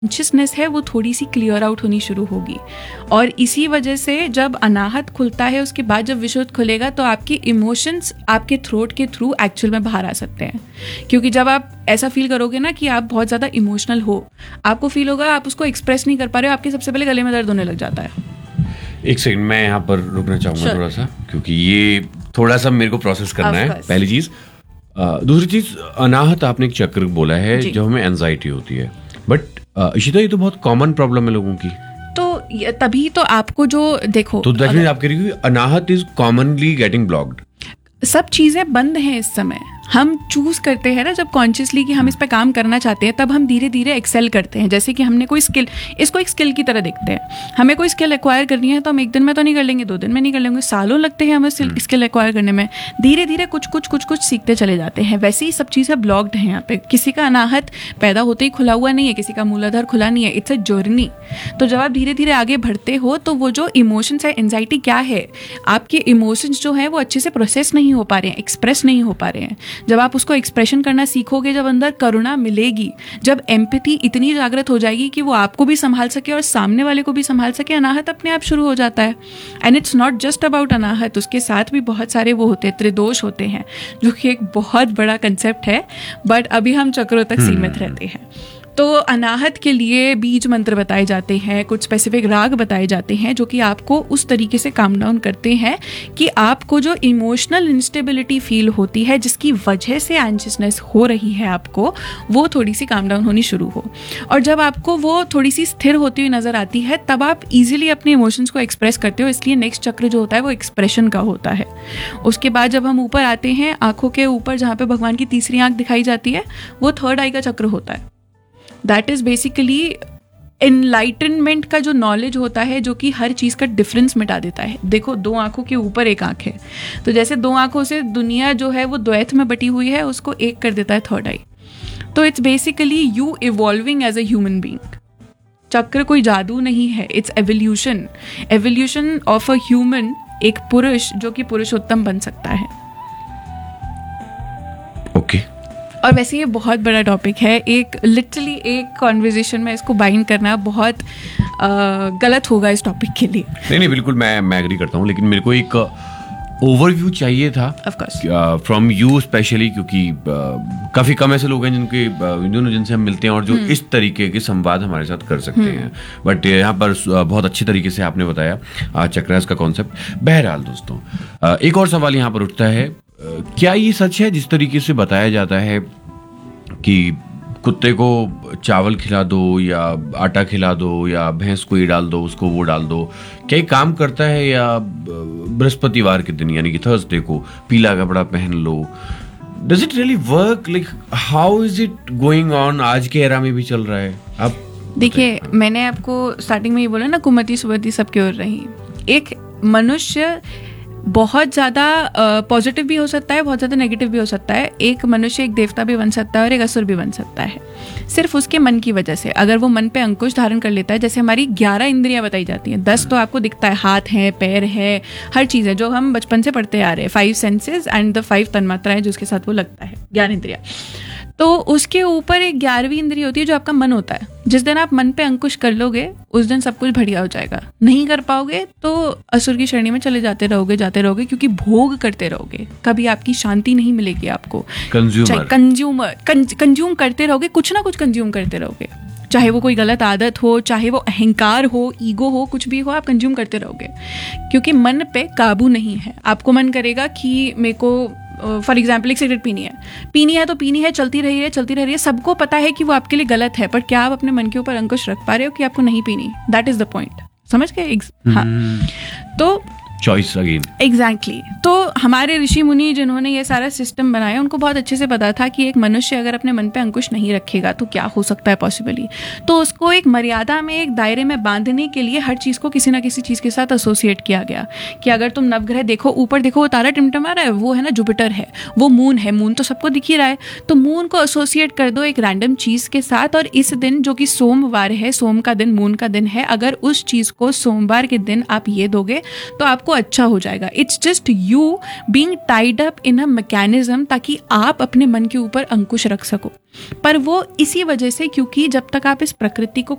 Consciousness है वो थोड़ी सी क्लियर आउट होनी शुरू होगी। और इसी वजह से जब अनाहत खुलता है उसके बाद जब विशुद्ध खुलेगा तो आपके इमोशंस आपके थ्रोट के थ्रू एक्चुअल में बाहर आ सकते हैं। क्योंकि जब आप ऐसा फील करोगे ना कि आप बहुत ज़्यादा इमोशनल हो, आपको फील होगा आप उसको एक्सप्रेस नहीं कर पा रहे हो, आपके सबसे पहले गले में दर्द होने लग जाता है। एक सेकंड, मैं यहाँ पर रुकना चाहूँगा थोड़ा सा, क्योंकि ये थोड़ा सा मेरे को प्रोसेस करना है, पहली चीज़। दूसरी चीज़, अनाहत आपने एक चक्र बोला है जो हमें एंजाइटी होती है, बट इशिता ये तो बहुत कॉमन प्रॉब्लम है लोगों की। तो तभी तो आपको जो देखो, तो दैट मींस आप कह रही हो अनाहत इज कॉमनली गेटिंग ब्लॉक्ड। सब चीज़ें बंद हैं इस समय। हम चूज करते हैं ना जब कॉन्शियसली कि हम इस पे काम करना चाहते हैं, तब हम धीरे धीरे एक्सेल करते हैं। जैसे कि हमने कोई स्किल, इसको एक स्किल की तरह देखते हैं। हमें कोई स्किल एक्वायर करनी है तो हम एक दिन में तो नहीं कर लेंगे, 2 दिन में नहीं कर लेंगे, सालों लगते हैं हमें स्किल एक्वायर करने में। धीरे धीरे कुछ कुछ सीखते चले जाते हैं। वैसे ही सब चीज़ें ब्लॉक्ड हैं यहाँ पे। किसी का अनाहत पैदा होते ही खुला हुआ नहीं है, किसी का मूलाधार खुला नहीं है, इट्स अ जर्नी। तो जब आप धीरे धीरे आगे बढ़ते हो तो वो जो इमोशंस है, एंजाइटी क्या है, आपके इमोशंस जो है वो अच्छे से प्रोसेस नहीं हो पा रहे हैं, एक्सप्रेस नहीं हो पा रहे हैं। जब आप उसको एक्सप्रेशन करना सीखोगे, जब अंदर करुणा मिलेगी, जब एम्पैथी इतनी जागृत हो जाएगी कि वो आपको भी संभाल सके और सामने वाले को भी संभाल सके, अनाहत अपने आप शुरू हो जाता है। And it's not just about अनाहत, उसके साथ भी बहुत सारे वो होते हैं, त्रिदोष होते हैं, जो कि एक बहुत बड़ा कंसेप्ट है, बट अभी हम चक्रों तक सीमित रहते हैं। तो अनाहत के लिए बीज मंत्र बताए जाते हैं, कुछ स्पेसिफिक राग बताए जाते हैं जो कि आपको उस तरीके से काम डाउन करते हैं कि आपको जो इमोशनल इंस्टेबिलिटी फील होती है, जिसकी वजह से एंशियसनेस हो रही है आपको, वो थोड़ी सी काम डाउन होनी शुरू हो। और जब आपको वो थोड़ी सी स्थिर होती हुई नजर आती है, तब आप इजीली अपने इमोशंस को एक्सप्रेस करते हो। इसलिए नेक्स्ट चक्र जो होता है वो एक्सप्रेशन का होता है। उसके बाद जब हम ऊपर आते हैं, आंखों के ऊपर जहाँ पे भगवान की तीसरी आंख दिखाई जाती है, वो थर्ड आई का चक्र होता है। दैट इज बेसिकली एनलाइटनमेंट का जो नॉलेज होता है, जो कि हर चीज़ का डिफरेंस मिटा देता है। देखो, 2 आंखों के ऊपर एक आंख है, तो जैसे 2 आंखों से दुनिया जो है वो द्वैत में बटी हुई है, उसको एक कर देता है थर्ड आई। तो it's basically you evolving as a human being. चक्र कोई जादू नहीं है, it's evolution, evolution of a human, एक पुरुष जो कि पुरुषोत्तम बन सकता है। ओके। और वैसे ये बहुत बड़ा टॉपिक है, एक लिटरली एक कॉन्वर्जेशन में इसको बाइंड करना बहुत गलत होगा इस टॉपिक के लिए। नहीं, बिल्कुल मैं एग्री करता हूँ, लेकिन मेरे को एक ओवरव्यू चाहिए था फ्रॉम यू स्पेशली, क्योंकि काफ़ी कम ऐसे लोग हैं जिनसे हम मिलते हैं और जो इस तरीके के संवाद हमारे साथ कर सकते हैं। बट यहाँ पर बहुत अच्छी तरीके से आपने बताया चक्रास का कॉन्सेप्ट। बहरहाल दोस्तों, एक और सवाल यहाँ पर उठता है, क्या ये सच है जिस तरीके से बताया जाता है कि कुत्ते को चावल खिला दो या आटा खिला दो या भैंस को ये डाल दो, उसको वो डाल दो, क्या ये काम करता है? या बृहस्पतिवार के दिन यानी कि थर्सडे को पीला कपड़ा पहन लो, does it really work? Like how is it going on? आज के एरा में भी चल रहा है। आप देखिए, मैंने आपको स्टार्टिंग में ये बोला ना, कुमति सुमति सबकी ओर रही। एक मनुष्य बहुत ज़्यादा पॉजिटिव भी हो सकता है, बहुत ज़्यादा नेगेटिव भी हो सकता है। एक मनुष्य एक देवता भी बन सकता है और एक असुर भी बन सकता है, सिर्फ उसके मन की वजह से। अगर वो मन पे अंकुश धारण कर लेता है, जैसे हमारी 11 इंद्रियां बताई जाती हैं, 10 तो आपको दिखता है, हाथ है, पैर है, हर चीज़ है, जो हम बचपन से पढ़ते आ रहे हैं, 5 सेंसेस एंड द 5 तन्मात्राएं, जिसके साथ वो लगता है, ज्ञानेंद्रिया। तो उसके ऊपर एक 11वीं इंद्रिय होती है जो आपका मन होता है। जिस दिन आप मन पे अंकुश कर लोगे, उस दिन सब कुछ बढ़िया हो जाएगा। नहीं कर पाओगे तो असुर की श्रेणी में चले जाते रहोगे, क्योंकि भोग करते रहोगे, कभी आपकी शांति नहीं मिलेगी आपको। कंज्यूम करते रहोगे, कुछ ना कुछ कंज्यूम करते रहोगे, चाहे वो कोई गलत आदत हो, चाहे वो अहंकार हो, ईगो हो, कुछ भी हो, आप कंज्यूम करते रहोगे, क्योंकि मन पे काबू नहीं है। आपको मन करेगा कि मेरे को फॉर एग्जाम्पल एक सिगरेट पीनी है तो पीनी है, चलती रही है। सबको पता है कि वो आपके लिए गलत है, पर क्या आप अपने मन के ऊपर अंकुश रख पा रहे हो कि आपको नहीं पीनी? दैट इज द पॉइंट, समझ गए? हाँ, तो चॉइस अगेन। एग्जैक्टली। तो हमारे ऋषि मुनि जिन्होंने ये सारा सिस्टम बनाया, उनको बहुत अच्छे से पता था कि एक मनुष्य अगर अपने मन पे अंकुश नहीं रखेगा तो क्या हो सकता है पॉसिबली। तो उसको एक मर्यादा में, एक दायरे में बांधने के लिए हर चीज़ को किसी ना किसी चीज़ के साथ एसोसिएट किया गया कि अगर तुम नवग्रह देखो, ऊपर देखो, वो तारा टिमटिमा रहा है, वो है ना जुपिटर है, वो मून है, मून तो सबको दिख ही रहा है, तो मून को एसोसिएट कर दो एक रैंडम चीज़ के साथ। और इस दिन जो कि सोमवार है, सोम का दिन, मून का दिन है, अगर उस चीज़ को सोमवार के दिन आप ये दोगे तो आपको आपको अच्छा हो जाएगा. It's just you being tied up in a mechanism ताकि आप अपने मन के ऊपर अंकुश रख सको. पर वो इसी वजह से, क्योंकि जब तक आप इस प्रकृति को